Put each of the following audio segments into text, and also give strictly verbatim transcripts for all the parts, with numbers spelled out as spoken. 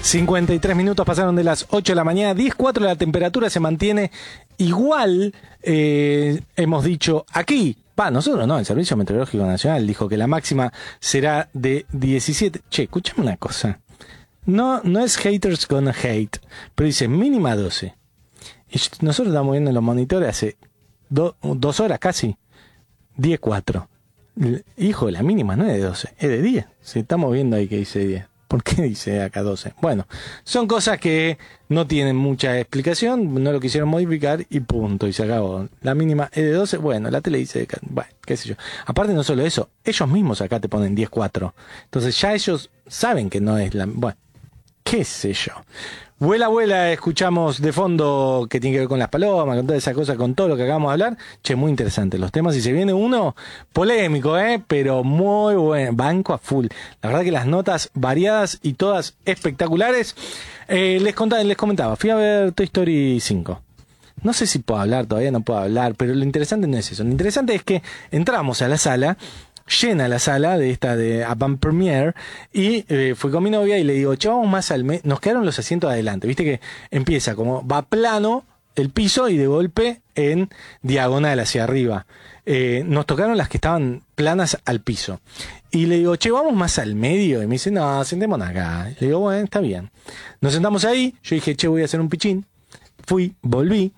cincuenta y tres minutos pasaron de las ocho de la mañana, diez cuatro, la temperatura se mantiene igual, eh, hemos dicho aquí, va, nosotros no, el Servicio Meteorológico Nacional dijo que la máxima será de diecisiete. Che, escúchame una cosa, no, no es haters gonna hate, pero dice mínima doce. Y nosotros estamos viendo en los monitores hace do, dos horas casi, diez cuatro. Hijo, la mínima no es de doce, es de diez. Si estamos viendo ahí que dice diez. ¿Por qué dice acá doce? Bueno, son cosas que no tienen mucha explicación, no lo quisieron modificar y punto, y se acabó. La mínima es de doce, bueno, la tele dice, bueno, qué sé yo. Aparte no solo eso, ellos mismos acá te ponen diez cuatro. Entonces ya ellos saben que no es la... Bueno, qué sé yo. Vuela, vuela, escuchamos de fondo que tiene que ver con las palomas, con toda esa cosa, con todo lo que acabamos de hablar. Che, muy interesante los temas. Y se viene uno polémico, ¿eh? Pero muy bueno. Banco a full. La verdad que las notas variadas y todas espectaculares. Eh, les contaba, les comentaba, fui a ver Toy Story cinco. No sé si puedo hablar, todavía no puedo hablar, pero lo interesante no es eso. Lo interesante es que entramos a la sala, llena la sala de esta de Avant Premiere, y eh, fui con mi novia y le digo, che, vamos más al medio. Nos quedaron los asientos adelante, viste que empieza como, va plano el piso y de golpe en diagonal hacia arriba. Eh, nos tocaron las que estaban planas al piso. Y le digo, che, vamos más al medio. Y me dice, no, sentémonos acá. Le digo, bueno, está bien. Nos sentamos ahí, yo dije, che, voy a hacer un pichín. Fui, volví,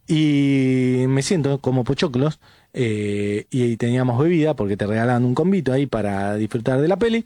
y me siento como pochoclos. Eh, y teníamos bebida porque te regalaban un convito ahí para disfrutar de la peli,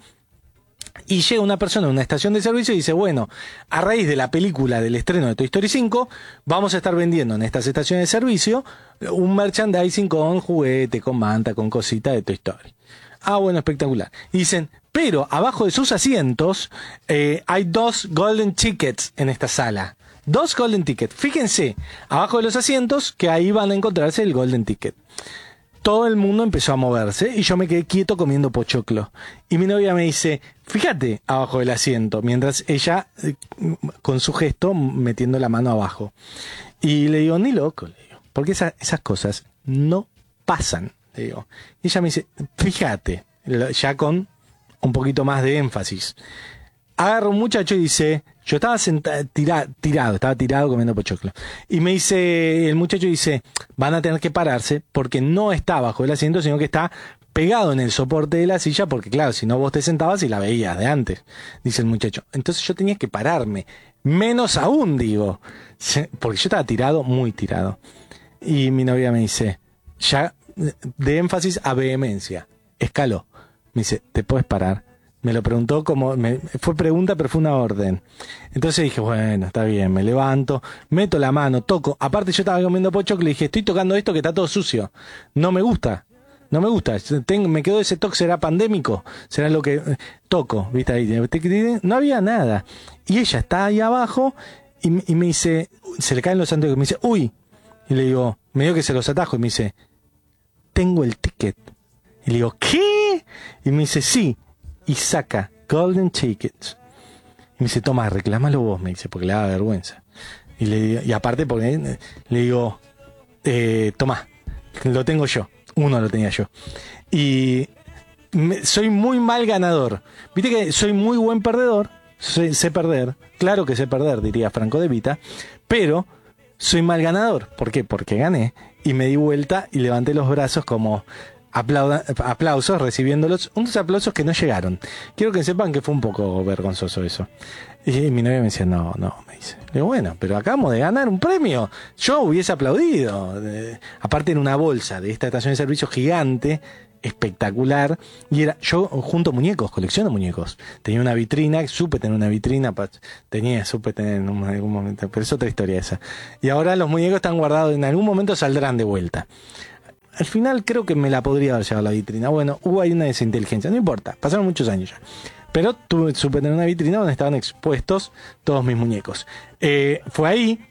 y llega una persona en una estación de servicio y dice, bueno, a raíz de la película del estreno de Toy Story cinco vamos a estar vendiendo en estas estaciones de servicio un merchandising con juguete, con manta, con cosita de Toy Story. Ah, bueno, espectacular. Y dicen, pero abajo de sus asientos eh, hay dos golden tickets en esta sala. Dos golden tickets. Fíjense, abajo de los asientos que ahí van a encontrarse el golden ticket. Todo el mundo empezó a moverse y yo me quedé quieto comiendo pochoclo. Y mi novia me dice, fíjate abajo del asiento, mientras ella, con su gesto, metiendo la mano abajo. Y le digo, ni loco, le digo, porque esa, esas cosas no pasan, le digo. Y ella me dice, fíjate, ya con un poquito más de énfasis. Agarra un muchacho y dice, yo estaba sentado, tira, tirado, estaba tirado comiendo pochoclo. Y me dice, el muchacho dice, van a tener que pararse porque no está bajo el asiento, sino que está pegado en el soporte de la silla, porque claro, si no vos te sentabas y la veías de antes, dice el muchacho. Entonces yo tenía que pararme, menos aún, digo, porque yo estaba tirado, muy tirado. Y mi novia me dice, ya de énfasis a vehemencia, escaló. Me dice, ¿te puedes parar? Me lo preguntó como, me, fue pregunta pero fue una orden. Entonces dije, bueno, está bien, me levanto, meto la mano, toco. Aparte yo estaba comiendo pochoclo y dije, estoy tocando esto que está todo sucio. No me gusta, no me gusta. Tengo, me quedó ese toque, ¿será pandémico? ¿Será lo que eh, toco? ¿Viste ahí? No había nada. Y ella está ahí abajo y, y me dice, se le caen los anteojos, me dice, uy. Y le digo, me dio que se los atajo y me dice, tengo el ticket. Y le digo, ¿qué? Y me dice, sí. Y saca golden tickets. Y me dice, toma, reclámalo vos, me dice, porque le da vergüenza. Y, le, y aparte, porque le digo, eh, toma, lo tengo yo. Uno lo tenía yo. Y me, soy muy mal ganador. Viste que soy muy buen perdedor. Soy, sé perder. Claro que sé perder, diría Franco de Vita. Pero soy mal ganador. ¿Por qué? Porque gané. Y me di vuelta y levanté los brazos como... Aplauda, aplausos, recibiéndolos, unos aplausos que no llegaron. Quiero que sepan que fue un poco vergonzoso eso. Y mi novia me decía, no, no, me dice. Le digo, bueno, pero acabamos de ganar un premio. Yo hubiese aplaudido. Eh, aparte en una bolsa de esta estación de servicio gigante, espectacular. Y era, yo junto muñecos, colecciono muñecos. Tenía una vitrina, supe tener una vitrina, tenía, supe tener en algún momento, pero es otra historia esa. Y ahora los muñecos están guardados, en algún momento saldrán de vuelta. Al final creo que me la podría haber llevado a la vitrina. Bueno, hubo ahí una desinteligencia, no importa, pasaron muchos años ya. Pero tuve, supe tener una vitrina donde estaban expuestos todos mis muñecos. Eh, fue ahí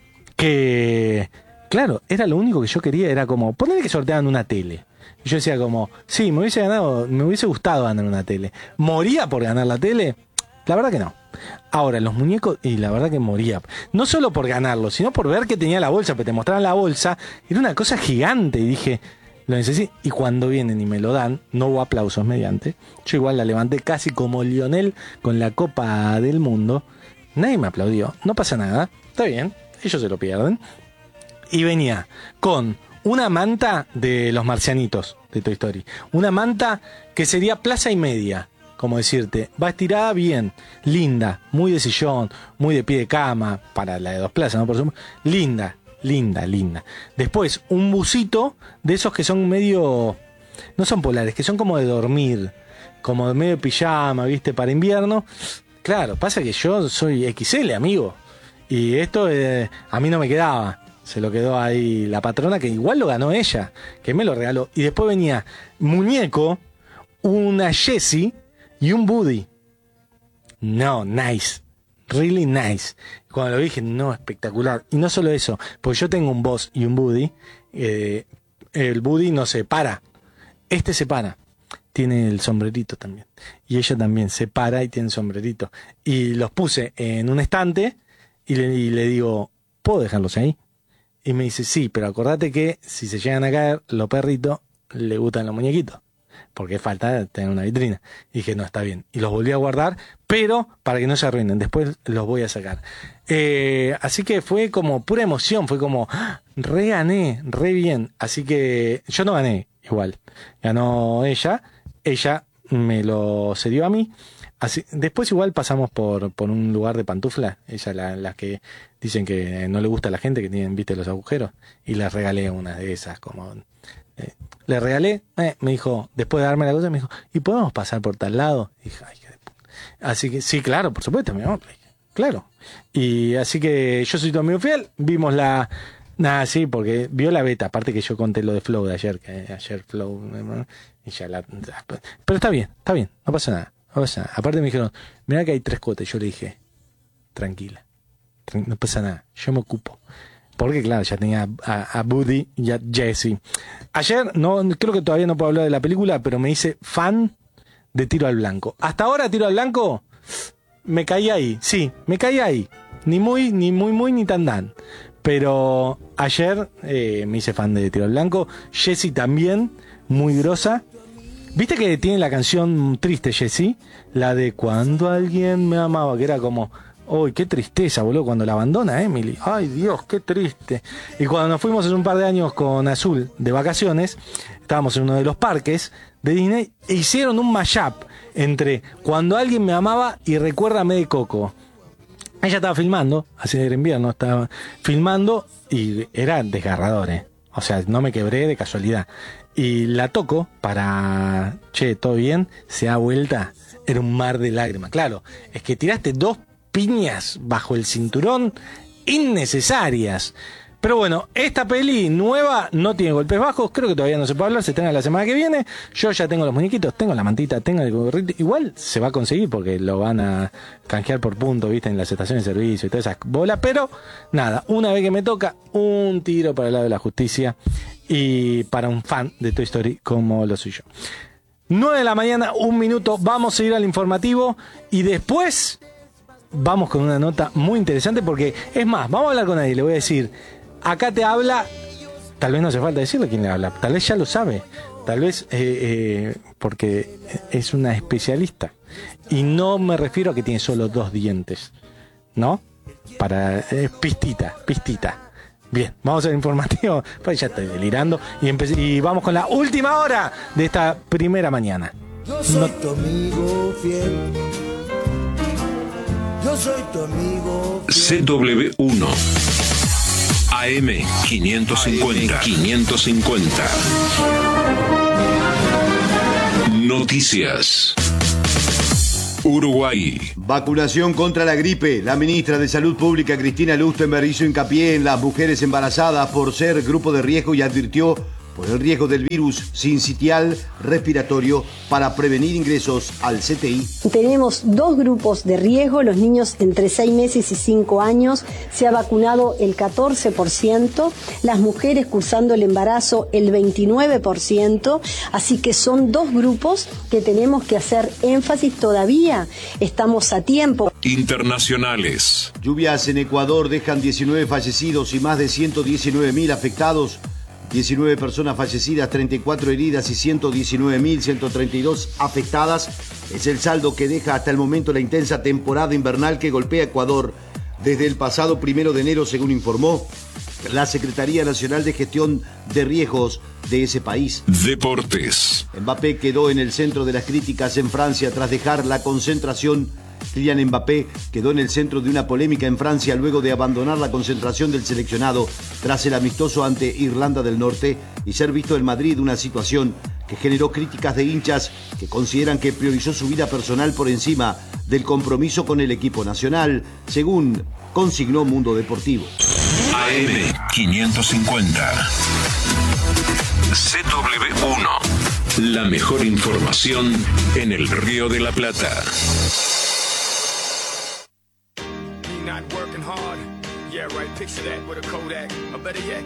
que, claro, era lo único que yo quería, era como, ponerle que sorteaban una tele. Y yo decía como, sí, me hubiese ganado, me hubiese gustado ganar una tele. ¿Moría por ganar la tele? La verdad que no. Ahora, los muñecos, y la verdad que moría. No solo por ganarlo, sino por ver que tenía la bolsa, porque te mostraban la bolsa, era una cosa gigante, y dije... Lo necesito, y cuando vienen y me lo dan, no hubo aplausos mediante, yo igual la levanté casi como Lionel con la Copa del Mundo, nadie me aplaudió, no pasa nada, está bien, ellos se lo pierden. Y venía con una manta de los marcianitos de Toy Story, una manta que sería plaza y media, como decirte, va estirada bien, linda, muy de sillón, muy de pie de cama, para la de dos plazas, ¿no? Por supuesto, linda, linda, linda. Después, un busito de esos que son medio, no son polares, que son como de dormir, como de medio pijama, ¿viste? Para invierno. Claro, pasa que yo soy equis ele, amigo, y esto eh, a mí no me quedaba. Se lo quedó ahí la patrona, que igual lo ganó ella, que me lo regaló. Y después venía muñeco, una Jessie y un Woody. No, nice. Really nice. Cuando lo dije, no, espectacular. Y no solo eso, pues yo tengo un Buzz y un Woody. Eh, el Woody no se para. Este se para. Tiene el sombrerito también. Y ella también se para y tiene el sombrerito. Y los puse en un estante y le, y le digo, ¿puedo dejarlos ahí? Y me dice, sí, pero acordate que si se llegan a caer, los perritos le gustan los muñequitos. Porque falta tener una vitrina. Y dije, no, está bien. Y los volví a guardar, pero para que no se arruinen. Después los voy a sacar. Eh, así que fue como pura emoción. Fue como, ¡ah! Re gané, re bien. Así que yo no gané igual. Ganó ella. Ella me lo cedió a mí. Así, después igual pasamos por, por un lugar de pantufla. Ella, la, las que dicen que no le gusta a la gente, que tienen, viste, los agujeros. Y les regalé una de esas, como... Eh, le regalé, eh, me dijo, después de darme la cosa, me dijo, ¿y podemos pasar por tal lado? Y dije, ay, qué de puta. Así que, sí, claro, por supuesto, mi amor, claro. Y así que yo soy tu amigo fiel, vimos la... Nada, sí, porque vio la beta, aparte que yo conté lo de Flow de ayer, que ayer Flow... Y ya la, pero está bien, está bien, no pasa nada, no pasa nada. Aparte me dijeron, mirá que hay tres cuotas, yo le dije, tranquila, no pasa nada, yo me ocupo. Porque claro, ya tenía a, a Woody y a Jessie. Ayer, no creo que todavía no puedo hablar de la película, pero me hice fan de Tiro al Blanco. Hasta ahora Tiro al Blanco, me caí ahí, sí, me caí ahí. Ni muy, ni muy, muy, ni tan tan. Pero ayer eh, me hice fan de Tiro al Blanco. Jessie también, muy grosa. ¿Viste que tiene la canción triste Jessie? La de Cuando alguien me amaba, que era como... ¡Uy, qué tristeza, boludo! Cuando la abandona Emily. ¡Ay, Dios, qué triste! Y cuando nos fuimos hace un par de años con Azul de vacaciones, estábamos en uno de los parques de Disney, e hicieron un mashup entre Cuando alguien me amaba y Recuérdame de Coco. Ella estaba filmando, así era invierno, estaba filmando y era desgarrador, ¿eh? O sea, no me quebré de casualidad. Y la toco para... Che, ¿todo bien? Se da vuelta. Era un mar de lágrimas. Claro, es que tiraste dos piñas bajo el cinturón innecesarias. Pero bueno, esta peli nueva no tiene golpes bajos, creo que todavía no se puede hablar, se estrena la semana que viene. Yo ya tengo los muñequitos, tengo la mantita, tengo el gorrito. Igual se va a conseguir porque lo van a canjear por punto, viste, en las estaciones de servicio y todas esas bolas. Pero nada, una vez que me toca, un tiro para el lado de la justicia y para un fan de Toy Story como lo soy yo. nueve de la mañana, un minuto, vamos a ir al informativo y después vamos con una nota muy interesante porque, es más, vamos a hablar con nadie, le voy a decir, acá te habla, tal vez no hace falta decirle quién le habla, tal vez ya lo sabe, tal vez eh, eh, porque es una especialista y no me refiero a que tiene solo dos dientes, ¿no? Para eh, pistita, pistita. Bien, vamos al informativo, pues ya estoy delirando y, empe- y vamos con la última hora de esta primera mañana. Yo soy no- tu amigo fiel. Yo soy tu amigo fiel. C W uno A M quinientos cincuenta quinientos cincuenta Noticias. Uruguay. Vacunación contra la gripe. La ministra de Salud Pública, Cristina Lustenberg, hizo hincapié en las mujeres embarazadas por ser grupo de riesgo y advirtió por el riesgo del virus sincitial respiratorio para prevenir ingresos al C T I. Tenemos dos grupos de riesgo, los niños entre seis meses y cinco años, se ha vacunado el catorce por ciento, las mujeres cursando el embarazo el veintinueve por ciento, así que son dos grupos que tenemos que hacer énfasis todavía, estamos a tiempo. Internacionales. Lluvias en Ecuador dejan diecinueve fallecidos y más de ciento diecinueve mil afectados. diecinueve personas fallecidas, treinta y cuatro heridas y ciento diecinueve mil ciento treinta y dos afectadas. Es el saldo que deja hasta el momento la intensa temporada invernal que golpea Ecuador desde el pasado primero de enero, según informó la Secretaría Nacional de Gestión de Riesgos de ese país. Deportes. Mbappé quedó en el centro de las críticas en Francia tras dejar la concentración. Kylian Mbappé quedó en el centro de una polémica en Francia luego de abandonar la concentración del seleccionado tras el amistoso ante Irlanda del Norte y ser visto en Madrid, una situación que generó críticas de hinchas que consideran que priorizó su vida personal por encima del compromiso con el equipo nacional, según consignó Mundo Deportivo. A M quinientos cincuenta. C W uno. La mejor información en el Río de la Plata. Not working hard. Yeah, right. Picture that with a Kodak. Or better yet,